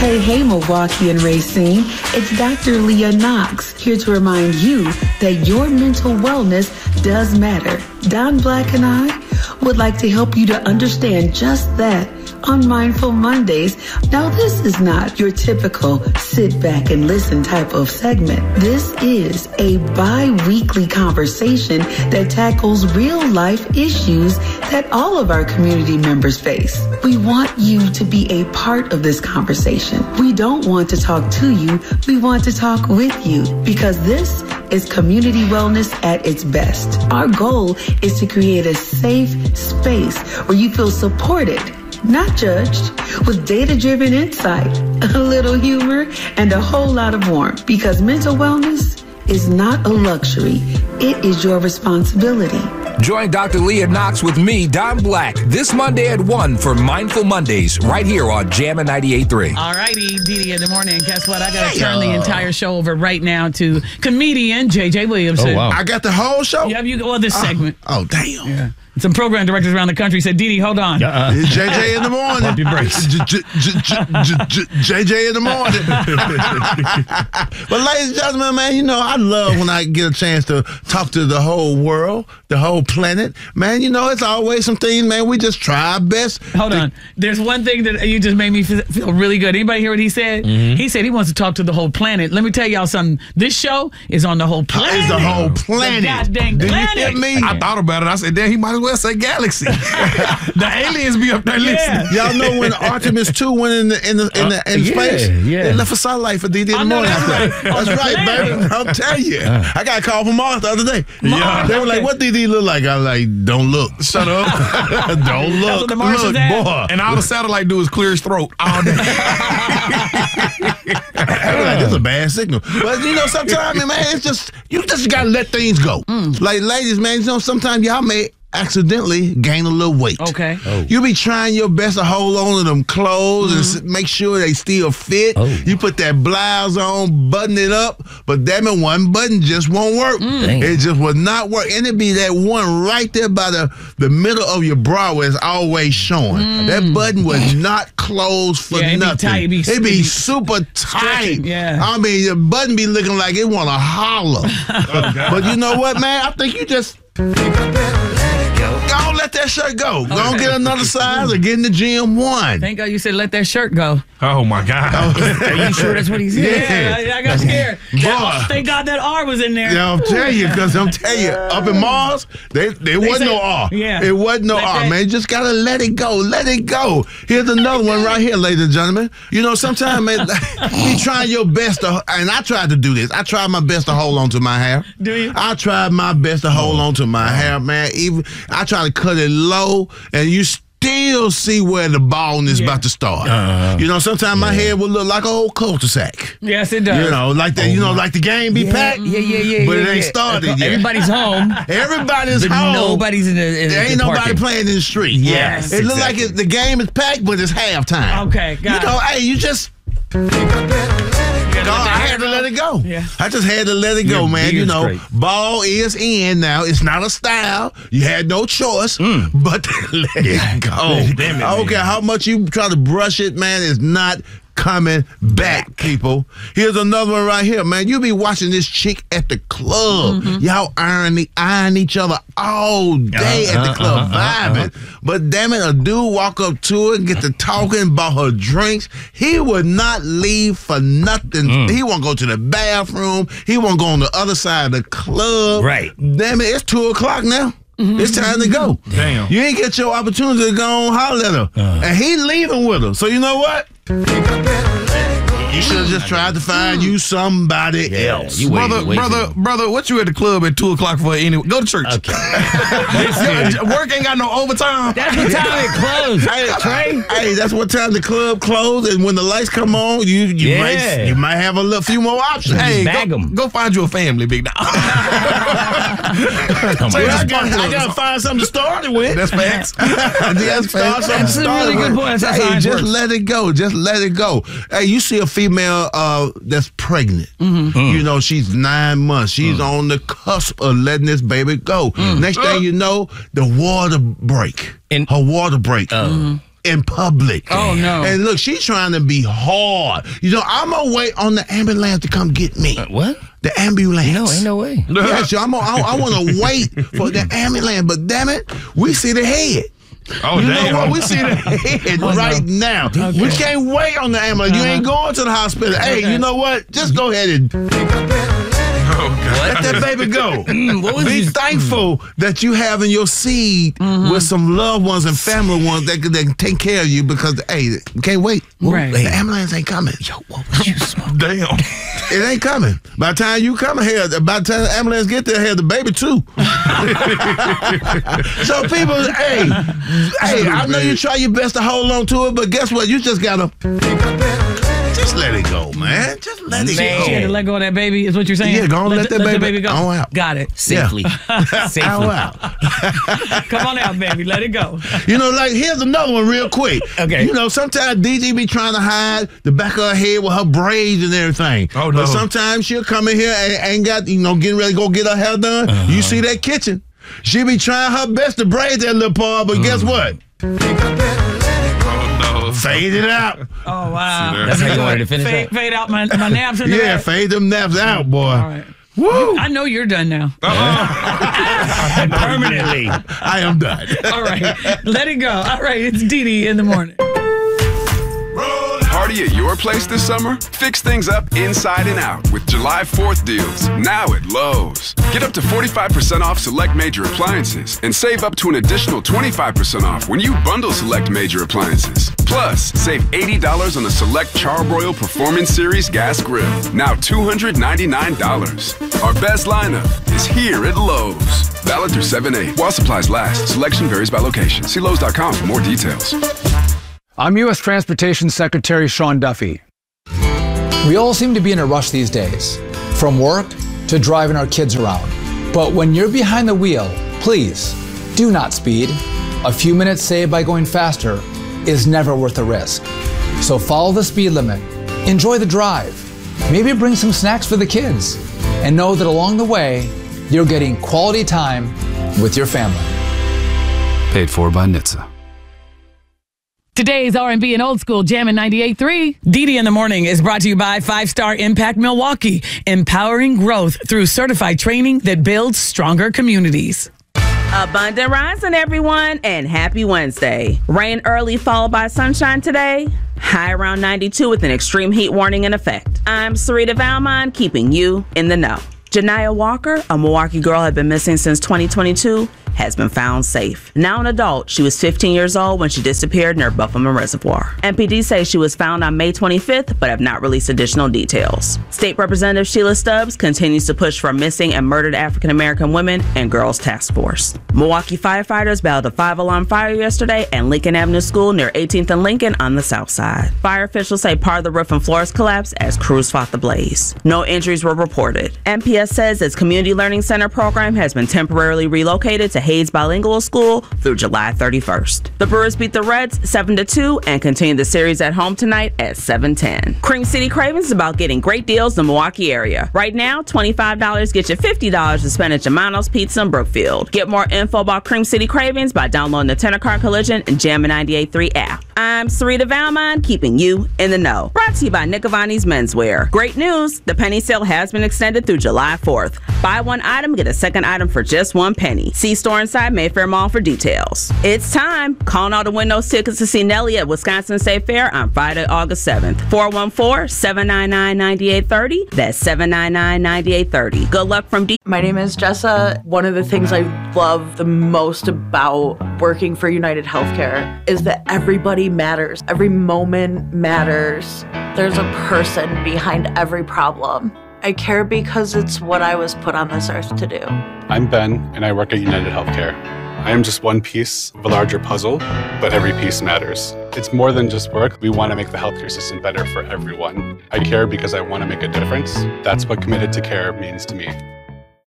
Hey, Milwaukee and Racine, it's Dr. Leah Knox here to remind you that your mental wellness does matter. Don Black and I would like to help you to understand just that on Mindful Mondays. Now, this is not your typical sit back and listen type of segment. This is a bi-weekly conversation that tackles real life issues that all of our community members face. We want you to be a part of this conversation. We don't want to talk to you. We want to talk with you, because this is community wellness at its best. Our goal is to create a safe space where you feel supported, not judged, with data-driven insight, a little humor, and a whole lot of warmth. Because mental wellness is not a luxury. It is your responsibility. Join Dr. Leah Knox with me, Don Black, this Monday at 1 for Mindful Mondays, right here on Jammin' 98.3. All righty, Didi in the morning. Guess what? I got to turn the entire show over right now to comedian J.J. Williamson. Oh, wow. I got the whole show? Yeah, this segment. Oh, damn. Yeah. Some program directors around the country said, Didi, hold on. It's JJ in the morning. Pump your brakes. JJ in the morning. But ladies and gentlemen, man, you know, I love when I get a chance to talk to the whole world, the whole planet. Man, you know, it's always some things, man, we just try our best. Hold on. There's one thing that you just made me feel really good. Anybody hear what he said? Mm-hmm. He said he wants to talk to the whole planet. Let me tell y'all something. This show is on the whole planet. It's the whole planet. The goddamn planet. Did you hear me? I thought about it. I said, damn, he might as well say galaxy. The aliens be up there listening. Y'all know when Artemis 2 went in space? Yeah. They left for satellite for DD in the morning. That's right, baby. I'll tell you. I got a call from Mars the other day. Yeah. They were like, what DD look like? I was like, don't look. Shut up. Don't look. what the Martians had? boy. And all the satellite do is clear his throat all day. I was like, that's a bad signal. But you know, sometimes, man, it's just, you just gotta let things go. Like, ladies, man, you know, sometimes y'all may accidentally gain a little weight. Okay. Oh. You be trying your best to hold on to them clothes and make sure they still fit. Oh. You put that blouse on, button it up, but damn it, one button just won't work. It just will not work. And it be that one right there by the middle of your bra where it's always showing. That button was not closed for Yeah, nothing. It'd It be super tight. Yeah. I mean, your button be looking like it want to holler. But you know what, man? I think you just... Go let that shirt go. Go on, get another size or get in the gym one. Thank God you said let that shirt go. Oh, my God. Are you sure that's what he said? Yeah, I got scared. Boy. Thank God that R was in there. Yeah, I'm telling you, because I'm telling you, up in Mars, there wasn't said- no R. yeah. It wasn't no Let R, that- man. You just got to let it go. Let it go. Here's another one right here, ladies and gentlemen. You know, sometimes, man, you trying your best to, and I tried to do this. I tried my best to hold on to my hair. Do you? I tried my best to hold on to my hair, man. Even I try to cut it low, and you still see where the baldness is about to start. You know, sometimes my head will look like an old cul-de-sac. Yes, it does. You know, like that. like the game be packed. Yeah. But it ain't started yet. Everybody's home. Everybody's But home. nobody's in the There ain't nobody parking. playing in the street. Yes, It look like the game is packed, but it's halftime. Okay, got You know, hey, you just... I had to let it go. Yeah. I just had to let it go, man. You beard's know, great. ball is in now. It's not a style. You had no choice, but let it go. Damn it, I don't man. care how much you try to brush it, man. It's not coming back, people. Here's another one right here, man. You be watching this chick at the club. Y'all eyeing each other all day at the club, vibing. But damn it, a dude walk up to her and get to talking, bought her drinks. He would not leave for nothing. He won't go to the bathroom. He won't go on the other side of the club. Right. Damn it, it's 2 o'clock now. It's time to go. Damn. You ain't get your opportunity to go on holler at her. And he leaving with her. So you know what? You should have just tried to find you somebody else. You brother, what you at the club at 2 o'clock for anyway? Go to church. Okay. Work ain't got no overtime. That's what time it closed. Hey, that's what time the club closed, and when the lights come on, you might have a few more options. Hey, bag 'em. go find you a family, big dog. I gotta find something to start it with. That's facts. That's That's a really good point. That's how Hey, it just works. let it go. Just let it go. Hey, you see a female that's pregnant. You know, she's 9 months. She's on the cusp of letting this baby go. Next thing you know, the water break. Her water break. in public. Oh, no. And look, she's trying to be hard. You know, I'm going to wait on the ambulance to come get me. What? The ambulance. No, ain't no way. Yeah, so I want to wait for the ambulance, but damn it, we see the head. Oh, you damn. know what? We see the head right now. Okay. We can't wait on the ambulance. You ain't going to the hospital. Hey, you know what? Just go ahead and let that baby go. Be thankful that you have in your seed with some loved ones and family ones that can take care of you because, hey, you can't wait. Right. The ambulance ain't coming. Yo, what was you smoking? Damn. It ain't coming. By the time you come here, by the time the ambulance get there, have the baby too. So people, hey, I know you try your best to hold on to it, but guess what? You just gotta just let it go, man. Just let it She had to go. let go of that baby, is what you're saying? Yeah, go on, let that the baby go. on out. Got it. Safely. Safely. Ow, out. Come on out, baby. Let it go. You know, like, here's another one real quick. Okay. You know, sometimes DD be trying to hide the back of her head with her braids and everything. Oh, no. But sometimes she'll come in here and ain't got, getting ready to go get her hair done. You see that kitchen. She be trying her best to braid that little part, but guess what? Oh, no. Fade it out. Oh, wow. That's how you wanted to finish Fade, up? fade out my naps in the Yeah, back. fade them naps out, boy. All right. Woo! I know you're done now. Permanently. I am done. All right. Let it go. All right. It's Dee Dee in the morning. Party at your place this summer? Fix things up inside and out with July 4th deals now at Lowe's. Get up to 45% off select major appliances and save up to an additional 25% off when you bundle select major appliances. Plus, save $80 on the select Charbroil Performance Series gas grill, now $299. Our best lineup is here at Lowe's. Valid through 7/8 while supplies last. Selection varies by location. See Lowe's.com for more details. I'm U.S. Transportation Secretary Sean Duffy. We all seem to be in a rush these days, from work to driving our kids around. But when you're behind the wheel, please do not speed. A few minutes saved by going faster is never worth the risk. So follow the speed limit, enjoy the drive, maybe bring some snacks for the kids, and know that along the way, you're getting quality time with your family. Paid for by NHTSA. Today's R&B and old school Jammin' 98.3. Dee Dee in the morning is brought to you by 5-Star Impact Milwaukee, empowering growth through certified training that builds stronger communities. Abundant rising, everyone, and happy Wednesday. Rain early followed by sunshine today. High around 92 with an extreme heat warning in effect. I'm Sarita Valmont, keeping you in the know. Janiyah Walker, a Milwaukee girl had been missing since 2022, has been found safe. Now an adult, she was 15 years old when she disappeared near Buffalo Reservoir. MPD say she was found on May 25th, but have not released additional details. State Representative Sheila Stubbs continues to push for a missing and murdered African-American women and girls task force. Milwaukee firefighters battled a 5-alarm fire yesterday at Lincoln Avenue School near 18th and Lincoln on the south side. Fire officials say part of the roof and floors collapsed as crews fought the blaze. No injuries were reported. MPS says its Community Learning Center program has been temporarily relocated to Hayes Bilingual School through July 31st. The Brewers beat the Reds 7-2 and continue the series at home tonight at 7:10. Cream City Cravings is about getting great deals in the Milwaukee area. Right now, $25 gets you $50 to spend at Germano's Pizza in Brookfield. Get more info about Cream City Cravings by downloading the Tenor Car Collision and Jammin' 98.3 app. I'm Sarita Valmont, keeping you in the know. Brought to you by Nick Avani's Menswear. Great news! The penny sale has been extended through July 4th. Buy one item, get a second item for just $1 penny. See store inside Mayfair Mall for details. It's time. Call all to win those tickets to see Nelly at Wisconsin State Fair on Friday, August 7th. 414-799-9830. That's 799-9830. Good luck from D. My name is Jessa. One of the things I love the most about working for United Healthcare is that everybody matters. Every moment matters. There's a person behind every problem. I care because it's what I was put on this earth to do. I'm Ben, and I work at United Healthcare. I am just one piece of a larger puzzle, but every piece matters. It's more than just work. We want to make the healthcare system better for everyone. I care because I want to make a difference. That's what committed to care means to me.